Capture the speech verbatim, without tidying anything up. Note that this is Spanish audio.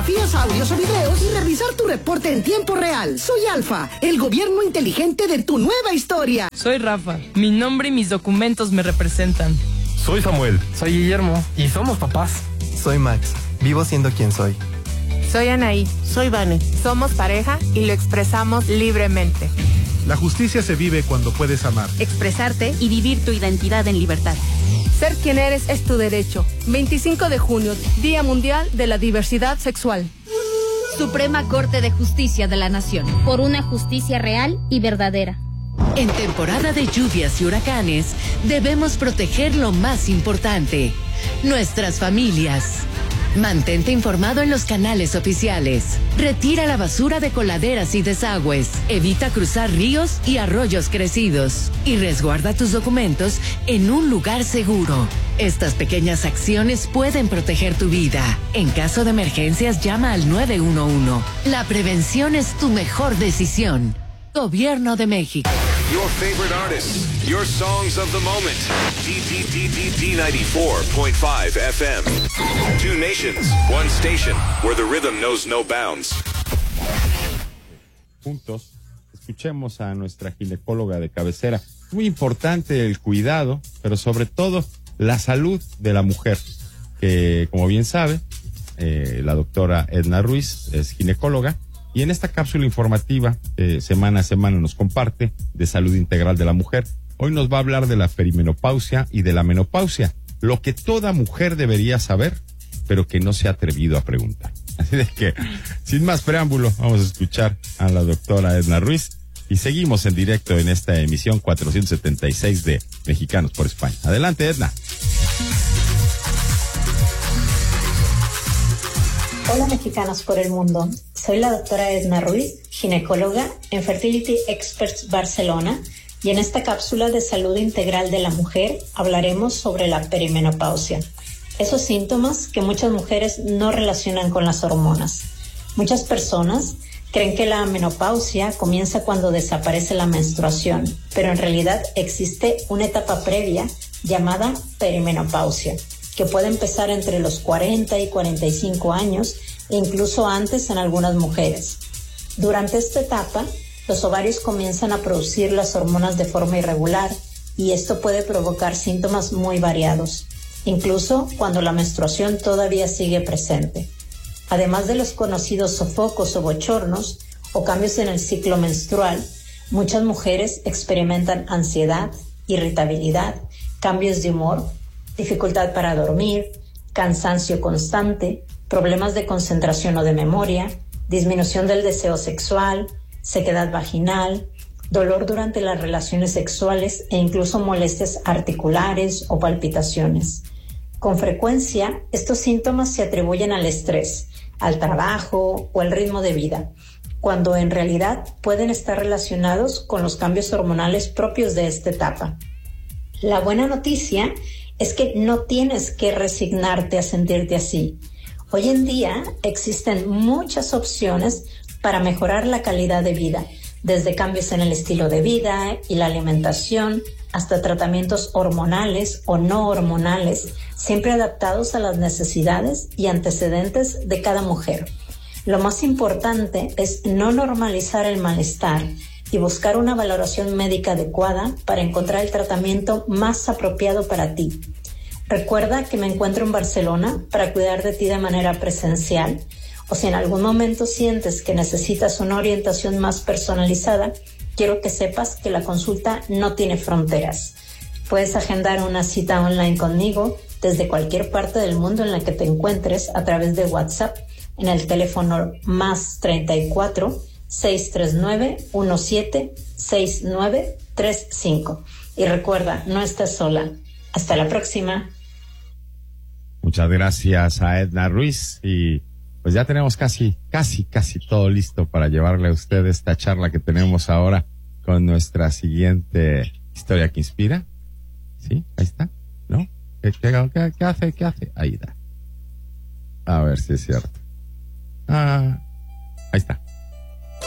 fotografías, audios o videos y revisar tu reporte en tiempo real. Soy Alfa, el gobierno inteligente de tu nueva historia. Soy Rafa, mi nombre y mis documentos me representan. Soy Samuel. Soy Guillermo. Y somos papás. Soy Max, vivo siendo quien soy. Soy Anaí. Soy Vane. Somos pareja y lo expresamos libremente. La justicia se vive cuando puedes amar, expresarte y vivir tu identidad en libertad. Ser quien eres es tu derecho. veinticinco de junio, Día Mundial de la Diversidad Sexual. Suprema Corte de Justicia de la Nación. Por una justicia real y verdadera. En temporada de lluvias y huracanes, debemos proteger lo más importante, nuestras familias. Mantente informado en los canales oficiales. Retira la basura de coladeras y desagües. Evita cruzar ríos y arroyos crecidos. Y resguarda tus documentos en un lugar seguro. Estas pequeñas acciones pueden proteger tu vida. En caso de emergencias, llama al nueve uno uno. La prevención es tu mejor decisión. Gobierno de México. Your favorite artists, your songs of the moment. D D D D D ninety-four point five F M. Two nations, one station, where the rhythm knows no bounds. Juntos, escuchemos a nuestra ginecóloga de cabecera. Muy importante el cuidado, pero sobre todo la salud de la mujer, que como bien sabe, eh, la doctora Edna Ruiz es ginecóloga. Y en esta cápsula informativa, eh, semana a semana nos comparte de salud integral de la mujer. Hoy nos va a hablar de la perimenopausia y de la menopausia, lo que toda mujer debería saber, pero que no se ha atrevido a preguntar. Así de que, sin más preámbulo, vamos a escuchar a la doctora Edna Ruiz y seguimos en directo en esta emisión cuatrocientos setenta y seis de Mexicanos por España. Adelante, Edna. Hola mexicanos por el mundo, soy la doctora Edna Ruiz, ginecóloga en Fertility Experts Barcelona, y en esta cápsula de salud integral de la mujer hablaremos sobre la perimenopausia, esos síntomas que muchas mujeres no relacionan con las hormonas. Muchas personas creen que la menopausia comienza cuando desaparece la menstruación, pero en realidad existe una etapa previa llamada perimenopausia, que puede empezar entre los cuarenta y cuarenta y cinco años e incluso antes en algunas mujeres. Durante esta etapa, los ovarios comienzan a producir las hormonas de forma irregular y esto puede provocar síntomas muy variados, incluso cuando la menstruación todavía sigue presente. Además de los conocidos sofocos o bochornos o cambios en el ciclo menstrual, muchas mujeres experimentan ansiedad, irritabilidad, cambios de humor, dificultad para dormir, cansancio constante, problemas de concentración o de memoria, disminución del deseo sexual, sequedad vaginal, dolor durante las relaciones sexuales e incluso molestias articulares o palpitaciones. Con frecuencia, estos síntomas se atribuyen al estrés, al trabajo o al ritmo de vida, cuando en realidad pueden estar relacionados con los cambios hormonales propios de esta etapa. La buena noticia es que no tienes que resignarte a sentirte así. Hoy en día existen muchas opciones para mejorar la calidad de vida, desde cambios en el estilo de vida y la alimentación hasta tratamientos hormonales o no hormonales, siempre adaptados a las necesidades y antecedentes de cada mujer. Lo más importante es no normalizar el malestar y buscar una valoración médica adecuada para encontrar el tratamiento más apropiado para ti. Recuerda que me encuentro en Barcelona para cuidar de ti de manera presencial, o si en algún momento sientes que necesitas una orientación más personalizada, quiero que sepas que la consulta no tiene fronteras. Puedes agendar una cita online conmigo desde cualquier parte del mundo en la que te encuentres a través de WhatsApp en el teléfono más treinta y cuatro, seiscientos treinta y nueve, diecisiete, sesenta y nueve treinta y cinco. Y recuerda, no estás sola. Hasta la próxima. Muchas gracias a Edna Ruiz y pues ya tenemos casi, casi, casi todo listo para llevarle a usted esta charla que tenemos ahora con nuestra siguiente historia que inspira. ¿Sí? Ahí está, ¿no? ¿Qué, qué, qué, qué hace? ¿Qué hace? Ahí está. A ver si es cierto. Ah, ahí está.